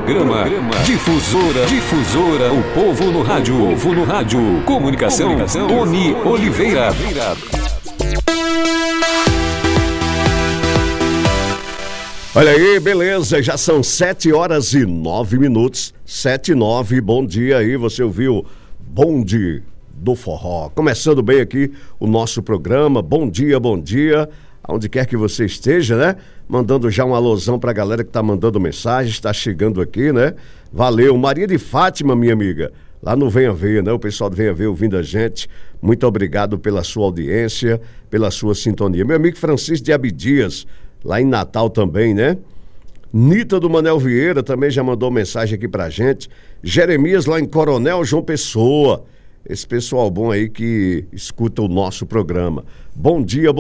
Programa Difusora, o povo no rádio. Comunicação, Tony Oliveira. Olha aí, beleza, já são 7h09, 7h09, bom dia aí, você ouviu Bonde do Forró. Começando bem aqui o nosso programa, bom dia, aonde quer que você esteja, né? Mandando já um alôzão pra galera que tá mandando mensagem, está chegando aqui, né? Valeu, Maria de Fátima, minha amiga, lá no Venha Ver, né? O pessoal do Venha Ver ouvindo a gente, muito obrigado pela sua audiência, pela sua sintonia. Meu amigo Francisco de Abdias, lá em Natal também, né? Nita do Manel Vieira também já mandou mensagem aqui pra gente. Jeremias lá em Coronel João Pessoa. Esse pessoal bom aí que escuta o nosso programa. Bom dia,